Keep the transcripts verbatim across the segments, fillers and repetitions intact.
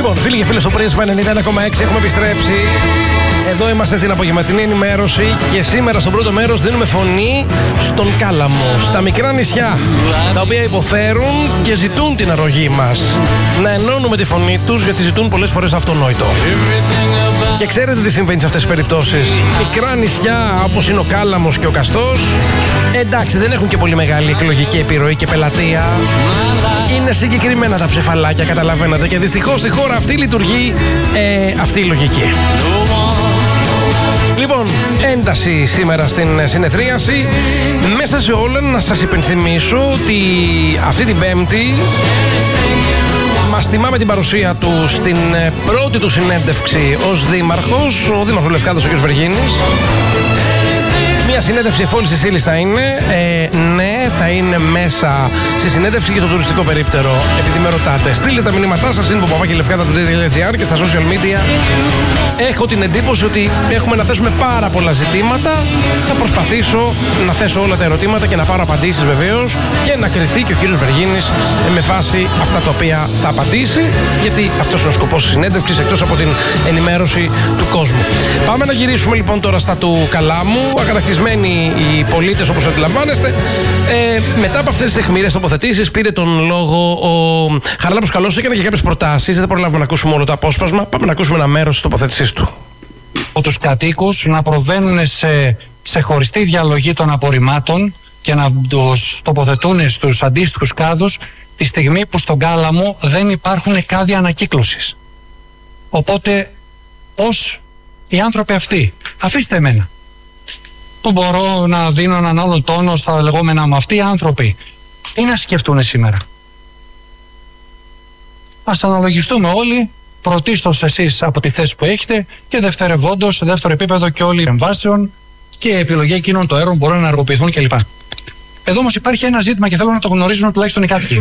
Λοιπόν, φίλοι και φίλες, στο Πρίσμα ενενήντα ένα κόμμα έξι έχουμε επιστρέψει. Εδώ είμαστε στην απογευματινή ενημέρωση και σήμερα στο πρώτο μέρος δίνουμε φωνή στον Κάλαμο, στα μικρά νησιά, τα οποία υποφέρουν και ζητούν την αρρωγή μας. Να ενώνουμε τη φωνή τους, γιατί ζητούν πολλές φορές αυτονόητο. Και ξέρετε τι συμβαίνει σε αυτές τις περιπτώσεις. Μικρά νησιά όπως είναι ο Κάλαμος και ο Καστός, εντάξει, δεν έχουν και πολύ μεγάλη εκλογική επιρροή και πελατεία. Είναι συγκεκριμένα τα ψεφαλάκια, καταλαβαίνετε, και δυστυχώς στη χώρα αυτή λειτουργεί ε, αυτή η λογική. Λοιπόν, ένταση σήμερα στην συνεδρίαση. Μέσα σε όλα να σας υπενθυμίσω ότι αυτή την Πέμπτη μας τιμά με την παρουσία του στην πρώτη του συνέντευξη ως δήμαρχος, ο δήμαρχος Λευκάδας, ο κ. Βεργίνης. Μια συνέντευξη εφόλης της ύλης θα είναι. Ε, ναι, θα είναι μέσα στη συνέντευξη για το τουριστικό περίπτερο, επειδή με ρωτάτε. Στείλτε τα μηνύματά σας, είναι παπάκι λευκάδα του τελεία τζι άρ και στα social media. Έχω την εντύπωση ότι έχουμε να θέσουμε πάρα πολλά ζητήματα. Θα προσπαθήσω να θέσω όλα τα ερωτήματα και να πάρω απαντήσεις βεβαίως και να κριθεί και ο κύριος Βεργίνης με βάση αυτά τα οποία θα απαντήσει, γιατί αυτός είναι ο σκοπός της συνέντευξης, εκτός από την ενημέρωση του κόσμου. Πάμε να γυρίσουμε λοιπόν τώρα στα του Καλάμου. Αγανακτισμένοι οι πολίτες, όπως αντιλαμβάνεστε. Ε, μετά από αυτές τις αιχμηρές τοποθετήσεις, πήρε τον λόγο ο Χαράλαμπος Καλός. Έκανε και κάποιες προτάσεις. Δεν θα προλάβουμε να ακούσουμε όλο το απόσπασμα. Πάμε να ακούσουμε ένα μέρος της τοποθέτησής του. Από τους κατοίκους να προβαίνουν σε ξεχωριστή διαλογή των απορριμμάτων και να τους τοποθετούν στους αντίστοιχους κάδους τη στιγμή που στον Κάλαμο δεν υπάρχουν κάδια ανακύκλωσης. Οπότε, ως οι άνθρωποι αυτοί, αφήστε εμένα, που μπορώ να δίνω έναν άλλο τόνο στα λεγόμενά μου, αυτοί οι άνθρωποι τι να σκεφτούν σήμερα? Ας αναλογιστούμε όλοι, πρωτίστως εσείς από τη θέση που έχετε και δευτερευόντως, σε δεύτερο επίπεδο και όλοι οι εμβάσεων και η επιλογή εκείνων των έργων μπορούν να ενεργοποιηθούν κλπ. Εδώ όμως υπάρχει ένα ζήτημα και θέλω να το γνωρίζουν τουλάχιστον οι κάτοικοι.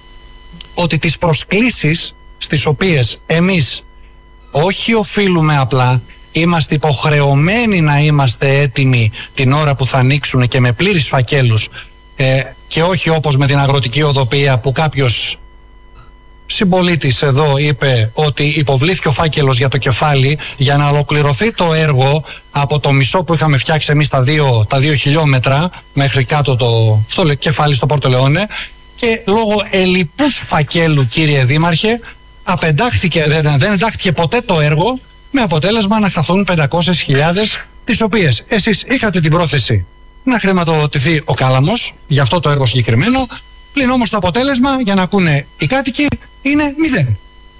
Ότι τις προσκλήσεις στις οποίες εμείς όχι οφείλουμε απλά, είμαστε υποχρεωμένοι να είμαστε έτοιμοι την ώρα που θα ανοίξουν και με πλήρεις φακέλους ε, και όχι όπως με την αγροτική οδοποιία που κάποιος συμπολίτης εδώ είπε ότι υποβλήθηκε ο φάκελος για το κεφάλι για να ολοκληρωθεί το έργο από το μισό που είχαμε φτιάξει εμείς τα δύο, τα δύο χιλιόμετρα μέχρι κάτω το, στο κεφάλι στο Πόρτο Λεόνε, και λόγω ελλειπούς φακέλου, κύριε Δήμαρχε, απεντάχθηκε, δεν, δεν εντάχθηκε ποτέ το έργο, με αποτέλεσμα να χαθούν πεντακόσιες χιλιάδες, τις οποίες εσείς είχατε την πρόθεση να χρηματοδοτηθεί ο Κάλαμος για αυτό το έργο συγκεκριμένο, πλην όμως το αποτέλεσμα, για να ακούνε οι κάτοικοι, είναι μηδέν.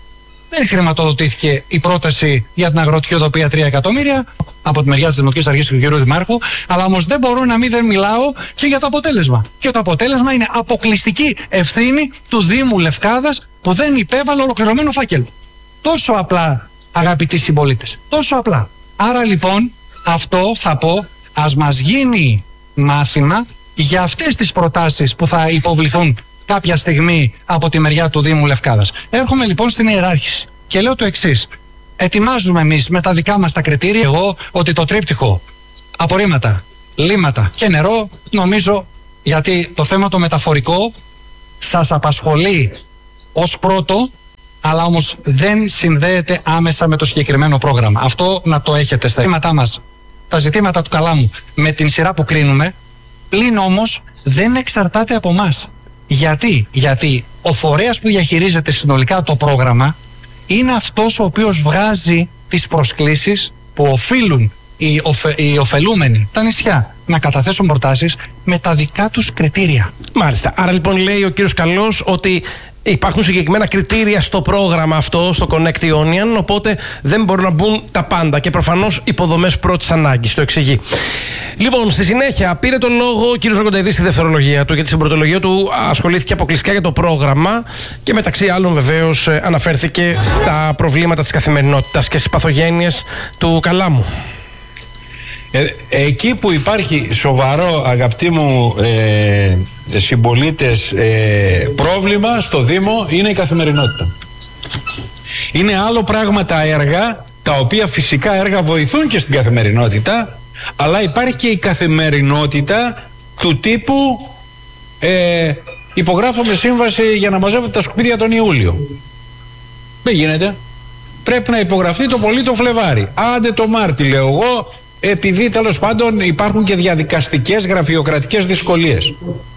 Δεν χρηματοδοτήθηκε η πρόταση για την αγροτική οδοποιία τρία εκατομμύρια από τη μεριά της Δημοτικής Αρχής του κ. Δημάρχου, αλλά όμως δεν μπορώ να μην δεν μιλάω και για το αποτέλεσμα. Και το αποτέλεσμα είναι αποκλειστική ευθύνη του Δήμου Λευκάδας που δεν υπέβαλε ολοκληρωμένο φάκελο. Τόσο απλά, αγαπητοί συμπολίτες, τόσο απλά. Άρα λοιπόν αυτό θα πω, ας μας γίνει μάθημα για αυτές τις προτάσεις που θα υποβληθούν κάποια στιγμή από τη μεριά του Δήμου Λευκάδας. Έρχομαι λοιπόν στην ιεράρχηση και λέω το εξής. Ετοιμάζουμε εμείς με τα δικά μας τα κριτήρια εγώ ότι το τρίπτυχο απορρίμματα, λίμματα και νερό, νομίζω, γιατί το θέμα το μεταφορικό σας απασχολεί ως πρώτο, αλλά όμως δεν συνδέεται άμεσα με το συγκεκριμένο πρόγραμμα. Αυτό να το έχετε στα ζητήματά μας, τα ζητήματα του Καλάμου με την σειρά που κρίνουμε, πλην όμως δεν εξαρτάται από μας. Γιατί? Γιατί ο φορέας που διαχειρίζεται συνολικά το πρόγραμμα είναι αυτός ο οποίος βγάζει τις προσκλήσεις που οφείλουν οι, οφε, οι ωφελούμενοι, τα νησιά, να καταθέσουν προτάσεις με τα δικά τους κριτήρια. Μάλιστα. Άρα λοιπόν λέει ο κύριος Καλός ότι υπάρχουν συγκεκριμένα κριτήρια στο πρόγραμμα αυτό, στο Connect Ionian, οπότε δεν μπορούν να μπουν τα πάντα και προφανώς υποδομές πρώτης ανάγκης. Το εξηγεί. Λοιπόν, στη συνέχεια πήρε τον λόγο ο κύριος Ζαγκονταϊδής στη δευτερολογία του, γιατί στην πρωτολογία του ασχολήθηκε αποκλειστικά για το πρόγραμμα και μεταξύ άλλων βεβαίως αναφέρθηκε στα προβλήματα της καθημερινότητας και στις παθογένειες του Καλάμου. Ε, εκεί που υπάρχει σοβαρό, αγαπητοί μου ε, συμπολίτες, ε, πρόβλημα στο Δήμο είναι η καθημερινότητα. Είναι άλλο πράγμα τα έργα, τα οποία φυσικά έργα βοηθούν και στην καθημερινότητα, αλλά υπάρχει και η καθημερινότητα του τύπου ε, υπογράφουμε σύμβαση για να μαζεύονται τα σκουπίδια τον Ιούλιο. Δεν γίνεται. πρέπει να υπογραφεί το πολύ το Φλεβάρι. Άντε το Μάρτι, λέω εγώ, επειδή τέλος πάντων υπάρχουν και διαδικαστικές γραφειοκρατικές δυσκολίες.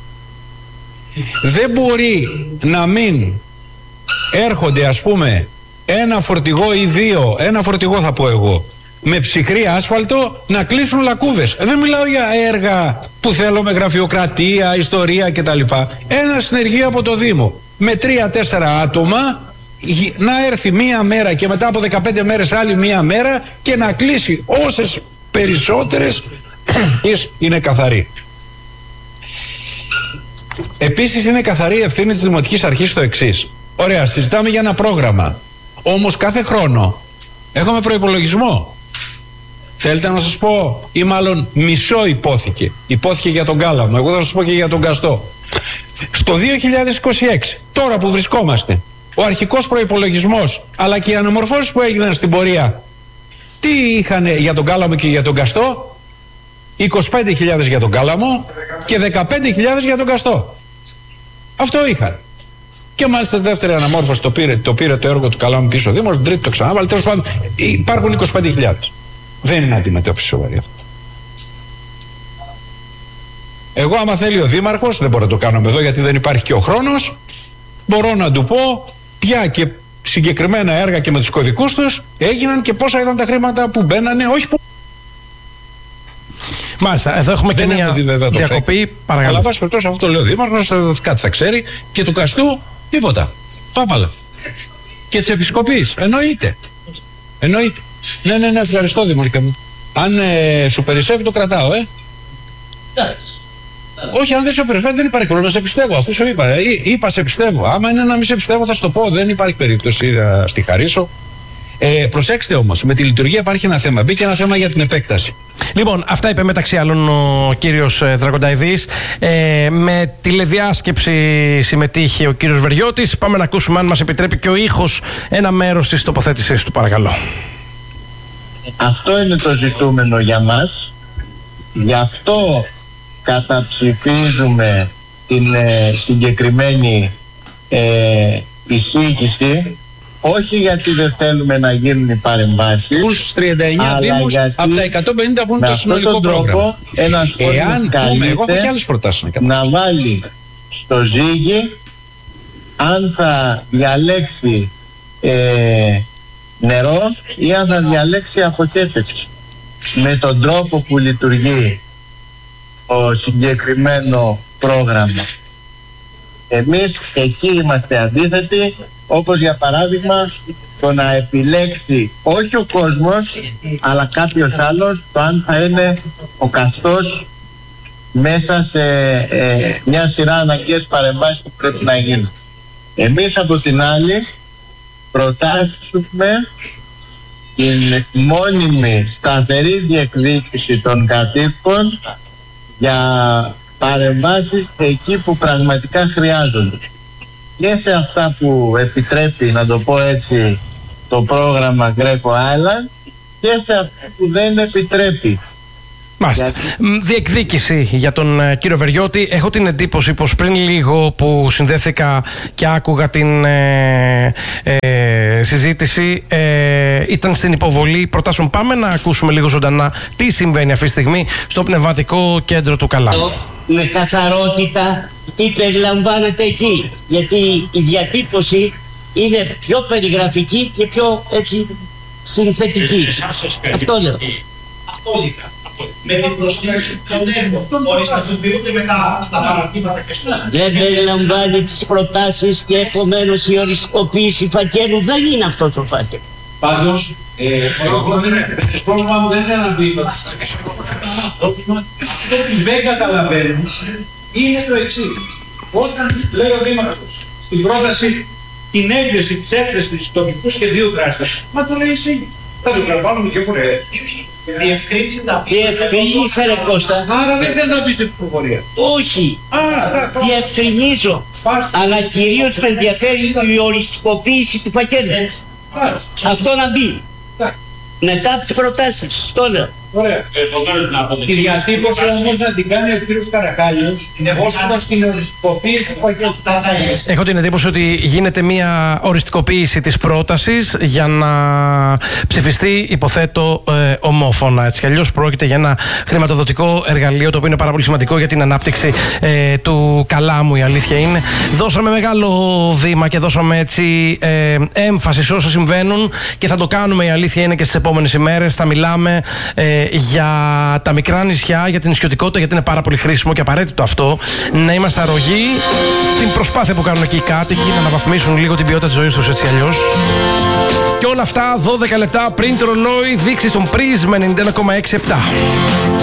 Δεν μπορεί να μην έρχονται, ας πούμε, ένα φορτηγό ή δύο, ένα φορτηγό θα πω εγώ, με ψυχρή άσφαλτο να κλείσουν λακκούβες. Δεν μιλάω για έργα που θέλω με γραφειοκρατία, ιστορία κτλ. Ένα συνεργείο από το Δήμο με τρία-τέσσερα άτομα να έρθει μία μέρα και μετά από δεκαπέντε μέρες άλλη μία μέρα και να κλείσει όσες περισσότερες είναι καθαρή. Επίσης είναι καθαρή η ευθύνη της Δημοτικής Αρχής στο εξής. Ωραία, συζητάμε για ένα πρόγραμμα. Όμως κάθε χρόνο έχουμε προϋπολογισμό. Θέλετε να σας πω, ή μάλλον μισό υπόθηκε. Υπόθηκε για τον Κάλαμο. Εγώ θα σας πω και για τον Καστό. Στο δύο χιλιάδες είκοσι έξι, τώρα που βρισκόμαστε, ο αρχικός προϋπολογισμός αλλά και οι αναμορφώσεις που έγιναν στην πορεία, τι είχαν για τον Κάλαμο και για τον Καστό? είκοσι πέντε χιλιάδες για τον Κάλαμο και δεκαπέντε χιλιάδες για τον Καστό. Αυτό είχαν. Και μάλιστα στη δεύτερη αναμόρφωση το πήρε το, πήρε το έργο του Καλάμου πίσω ο Δήμος, τρίτη το ξανάβαλε. Τέλος πάντων υπάρχουν είκοσι πέντε χιλιάδες. Δεν είναι αντιμετώπιση σοβαρή αυτό. Εγώ άμα θέλει ο Δήμαρχος, δεν μπορώ να το κάνουμε εδώ γιατί δεν υπάρχει και ο χρόνος, μπορώ να του πω ποια και συγκεκριμένα έργα και με τους κωδικούς τους έγιναν και πόσα ήταν τα χρήματα που μπαίνανε, όχι που... Μάλιστα, εδώ έχουμε και μια διακοπή. Παρακαλώ. Αλλά πάση περιπτώσει αυτό το λέει ο Δήμαρχος, κάτι θα ξέρει. Και του Καστού τίποτα. Πάπαλα. Και της Επισκοπής. Εννοείται. Εννοείται. Ναι, ναι, ναι, ευχαριστώ Δήμαρχε μου. Αν ε, σου περισσεύει το κρατάω, ε. Όχι, αν δεν σε περισσεύει δεν υπάρχει πρόβλημα. Σε πιστεύω, αφού σου είπα. Ε, είπα σε πιστεύω. Άμα είναι να μην σε πιστεύω θα σου το πω. Δεν υπάρχει περίπτωση να στη χαρίσω. Ε, προσέξτε όμως, με τη λειτουργία υπάρχει ένα θέμα. Μπήκε ένα θέμα για την επέκταση. Λοιπόν, αυτά είπε μεταξύ άλλων ο κύριος Δρακονταϊδής. Ε, με τηλεδιάσκεψη συμμετείχε ο κύριος Βεριώτης. Πάμε να ακούσουμε, αν μας επιτρέπει και ο ήχος, ένα μέρος της τοποθέτησής του, παρακαλώ. Αυτό είναι το ζητούμενο για μας. Γι' αυτό καταψηφίζουμε την ε, συγκεκριμένη ε, εισήγηση. Όχι γιατί δεν θέλουμε να γίνουν οι παρεμβάσεις. Τους τριάντα εννέα δήμους από τα εκατόν πενήντα που είναι το συνολικό πρόγραμμα. Ένας Εάν πούμε, εγώ έχω και άλλες προτάσεις να, να βάλει στο ζύγι αν θα διαλέξει ε, νερό ή αν θα διαλέξει αποχέτευση. Με τον τρόπο που λειτουργεί το συγκεκριμένο πρόγραμμα. Εμείς εκεί είμαστε αντίθετοι. Όπως για παράδειγμα το να επιλέξει όχι ο κόσμος αλλά κάποιος άλλος το αν θα είναι ο Καστός μέσα σε ε, μια σειρά αναγκαίες παρεμβάσεις που πρέπει να γίνουν. Εμείς από την άλλη προτάσουμε την μόνιμη σταθερή διεκδίκηση των κατοίκων για παρεμβάσεις εκεί που πραγματικά χρειάζονται. Και σε αυτά που επιτρέπει, να το πω έτσι, το πρόγραμμα Greco Island και σε αυτά που δεν επιτρέπει. Μάλιστα. Γιατί... Διεκδίκηση για τον uh, κύριο Βεριώτη. Έχω την εντύπωση πως πριν λίγο που συνδέθηκα και άκουγα την ε, ε, συζήτηση ε, ήταν στην υποβολή προτάσεων. Πάμε να ακούσουμε λίγο ζωντανά τι συμβαίνει αυτή τη στιγμή στο πνευματικό κέντρο του Καλάμου. Με καθαρότητα τι περιλαμβάνεται εκεί, γιατί η διατύπωση είναι πιο περιγραφική και πιο έτσι συνθετική. Αυτό λέω. Απόλυτα. Με την προσθήκη των έργων, οριστικοποιούνται μετά στα παραρτήματα και στο... Δεν περιλαμβάνει τις προτάσεις και επομένως η οριστικοποίηση φακέλου δεν είναι αυτός ο φάκελος. Πάντως, εγώ το πρόβλημα μου δεν είναι να πει αυτό που δεν καταλαβαίνω είναι το εξής. Όταν λέει ο Δήμαρχος στην πρόταση την έγκριση της έκθεσης του τοπικού σχεδίου δράσης, μα το λέει εσύ. Θα το καρβάνουμε και φορέ. Διευκρίνησε τα αυτή. Διευκρίνησε ρε Κώστα. Άρα δεν θέλω να μπει στην ψηφοφορία. Όχι. Διευκρινίζω. Αλλά κυρίως με ενδιαφέρει η οριστικοποίηση του φακέλου. Αυτό να μπει. Μετά τις προτάσεις. Το λέω. Ωραία. Τη διατύπωση όμως να την κάνει ο κύριος Καρακάλιος ως την οριστικοποίηση του πακέτου. Έχω την εντύπωση ότι γίνεται μια οριστικοποίηση της πρότασης για να ψηφιστεί, υποθέτω, ε, ομόφωνα. Έτσι κι αλλιώς πρόκειται για ένα χρηματοδοτικό εργαλείο το οποίο είναι πάρα πολύ σημαντικό για την ανάπτυξη ε, του Καλάμου, η αλήθεια είναι. Δώσαμε μεγάλο βήμα και δώσαμε έτσι ε, έμφαση σε όσα συμβαίνουν και θα το κάνουμε, η αλήθεια είναι, και στις επόμενες ημέρες. Θα μιλάμε ε, για τα μικρά νησιά, για την νησιωτικότητα, γιατί είναι πάρα πολύ χρήσιμο και απαραίτητο αυτό να είμαστε αρρωγοί στην προσπάθεια που κάνουν εκεί οι κάτοικοι να αναβαθμίσουν λίγο την ποιότητα της ζωής τους, έτσι αλλιώς. Και όλα αυτά δώδεκα λεπτά πριν το ρολόι δείξει στον Πρίσμα ενενήντα ένα κόμμα έξι επτά.